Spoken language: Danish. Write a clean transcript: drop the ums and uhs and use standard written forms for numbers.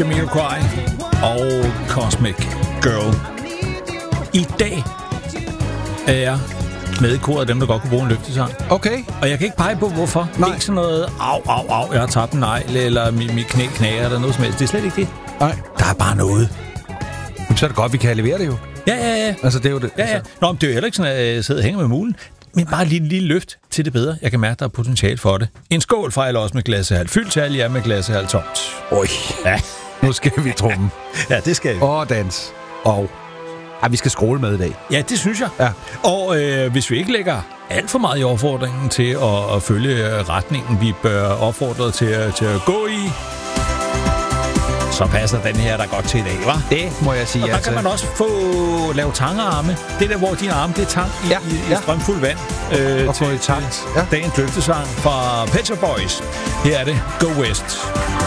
Jamiroquai og Cosmic Girl. I dag er jeg med i koret af dem, der godt kunne bruge en løftesang. Okay. Og jeg kan ikke pege på, hvorfor. Nej. Det er ikke sådan noget, au, jeg har tabt en negl, eller mit knæ knager, eller noget som helst. Det er slet ikke det. Nej. Der er bare noget. Jamen, så er det godt, vi kan levere det jo. Ja. Altså, det er jo det. Ja. Nå, men det er jo heller ikke sådan, at jeg sidder og hænger med mulen. Men bare lige en lille løft til det bedre. Jeg kan mærke, der er potentiale for det. En skål fejler også med glasset halvt fyldt, til med glasset halvt tomt. Oj. Ja. Nu skal vi trumme. Ja, det skal vi. Og dans. Og vi skal skråle med i dag. Ja, det synes jeg. Ja. Og hvis vi ikke lægger alt for meget i opfordringen til at følge retningen, vi bør opfordre til at gå i, så passer den her der godt til i dag, hva'? Det må jeg sige. Og der kan man også lave tangerarme. Det der, hvor dine arme, det er tang i strømfuld vand. Og få i takt. Dagens løftesang fra Pet Shop Boys. Her er det Go West.